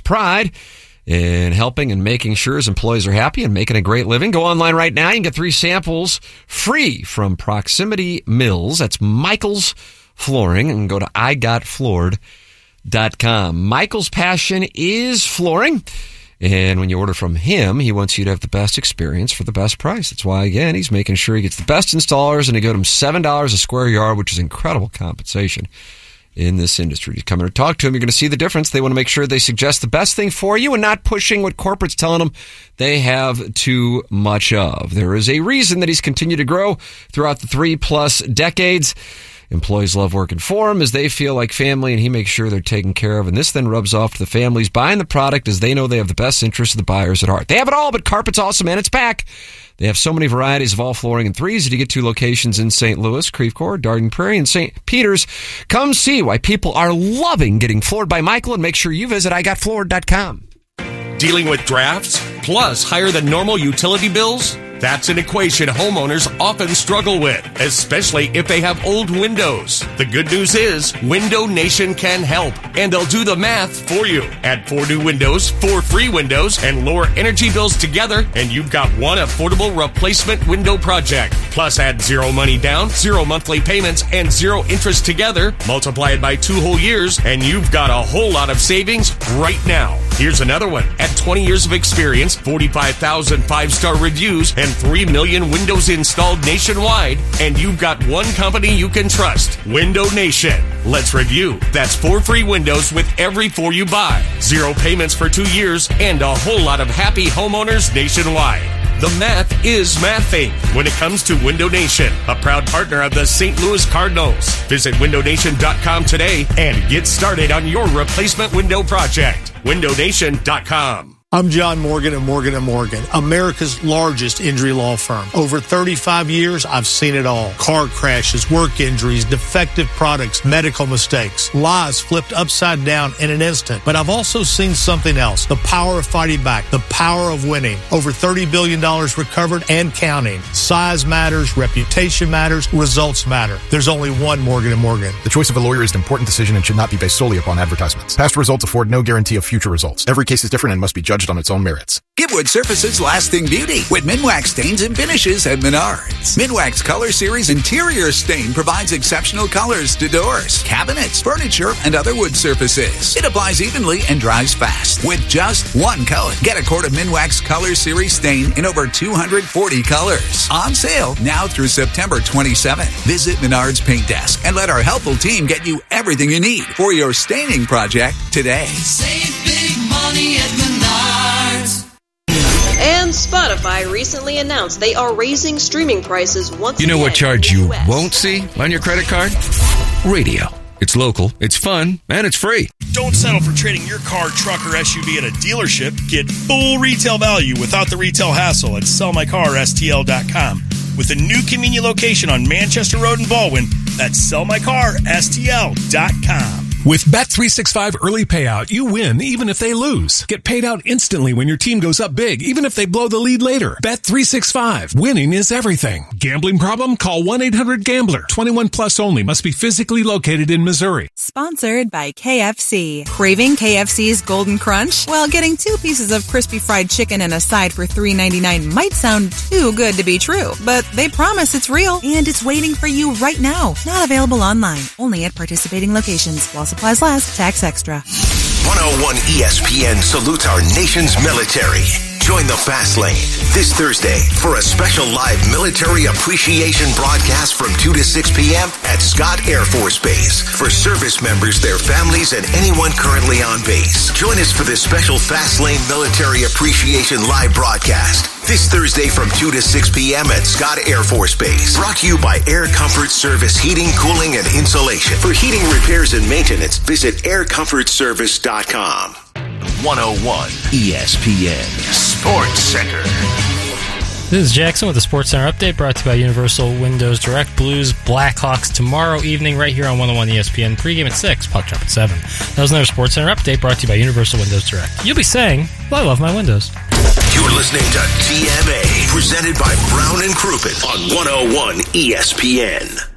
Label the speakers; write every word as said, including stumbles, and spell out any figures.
Speaker 1: pride in helping and making sure his employees are happy and making a great living. Go online right now. You can get three samples free from Proximity Mills. That's Michael's Flooring. And go to I got floored dot com. Michael's passion is flooring. And when you order from him, he wants you to have the best experience for the best price. That's why, again, he's making sure he gets the best installers, and he got him seven dollars a square yard, which is incredible compensation in this industry. You come in and talk to him, you're going to see the difference. They want to make sure they suggest the best thing for you and not pushing what corporate's telling them they have too much of. There is a reason that he's continued to grow throughout the three-plus decades. Employees love working for him as they feel like family, and he makes sure they're taken care of. And this then rubs off to the families buying the product as they know they have the best interest of the buyers at heart. They have it all, but carpet's awesome, and it's back. They have so many varieties of all flooring and threes that you get two locations in Saint Louis, Creve Coeur, Darden Prairie, and Saint Peters. Come see why people are loving getting floored by Michael, and make sure you visit I got floored dot com.
Speaker 2: Dealing with drafts plus higher than normal utility bills? That's an equation homeowners often struggle with, especially if they have old windows. The good news is Window Nation can help, and they'll do the math for you. Add four new windows, four free windows, and lower energy bills together, and you've got one affordable replacement window project. Plus add zero money down, zero monthly payments, and zero interest together. Multiply it by two whole years, and you've got a whole lot of savings right now. Here's another one. At twenty years of experience, forty-five thousand five-star reviews, and three million windows installed nationwide, and you've got one company you can trust, Window Nation. Let's review. That's four free windows with every four you buy, zero payments for two years, and a whole lot of happy homeowners nationwide. The math is mathing when it comes to Window Nation, a proud partner of the Saint Louis Cardinals. Visit window nation dot com today and get started on your replacement window project. window nation dot com.
Speaker 3: I'm John Morgan of Morgan and Morgan, America's largest injury law firm. Over thirty-five years, I've seen it all. Car crashes, work injuries, defective products, medical mistakes, lies flipped upside down in an instant. But I've also seen something else, the power of fighting back, the power of winning. Over thirty billion dollars recovered and counting. Size matters, reputation matters, results matter. There's only one Morgan and Morgan.
Speaker 4: The choice of a lawyer is an important decision and should not be based solely upon advertisements. Past results afford no guarantee of future results. Every case is different and must be judged on its own merits.
Speaker 5: Give Wood Surfaces lasting beauty with Minwax stains and finishes at Menards. Minwax Color Series Interior Stain provides exceptional colors to doors, cabinets, furniture, and other wood surfaces. It applies evenly and dries fast with just one coat. Get a quart of Minwax Color Series Stain in over two hundred forty colors. On sale now through September twenty-seventh. Visit Menards Paint Desk and let our helpful team get you everything you need for your staining project today.
Speaker 6: Save big money at Menards.
Speaker 7: And Spotify recently announced they are raising streaming prices once again.
Speaker 8: You know what charge you
Speaker 7: U S
Speaker 8: won't see on your credit card? Radio. It's local, it's fun, and it's free.
Speaker 9: Don't settle for trading your car, truck, or S U V at a dealership. Get full retail value without the retail hassle at sell my car S T L dot com. With a new convenient location on Manchester Road in Baldwin, that's sell my car S T L dot com.
Speaker 10: With Bet three sixty-five Early Payout, you win even if they lose. Get paid out instantly when your team goes up big, even if they blow the lead later. Bet three sixty-five. Winning is everything. Gambling problem? Call one eight hundred gambler. twenty-one plus only. Must be physically located in Missouri.
Speaker 11: Sponsored by K F C. Craving K F C's Golden Crunch? Well, getting two pieces of crispy fried chicken and a side for three ninety-nine might sound too good to be true, but they promise it's real, and it's waiting for you right now. Not available online. Only at participating locations. While supplies last. Tax extra.
Speaker 12: one oh one E S P N salutes our nation's military. Join the Fast Lane this Thursday for a special live military appreciation broadcast from two to six p.m. at Scott Air Force Base for service members, their families, and anyone currently on base. Join us for this special Fast Lane Military Appreciation live broadcast this Thursday from two to six p.m. at Scott Air Force Base. Brought to you by Air Comfort Service Heating, Cooling, and Insulation. For heating repairs and maintenance, visit air comfort service dot com. one oh one E S P N Sports Center.
Speaker 13: This is Jackson with the Sports Center update brought to you by Universal Windows Direct. Blues Blackhawks tomorrow evening right here on one oh one E S P N. Pregame at six, puck drop at seven. That was another Sports Center update brought to you by Universal Windows Direct. You'll be saying, well, I love my windows.
Speaker 12: You're listening to T M A, presented by Brown and Crouppen on one oh one E S P N.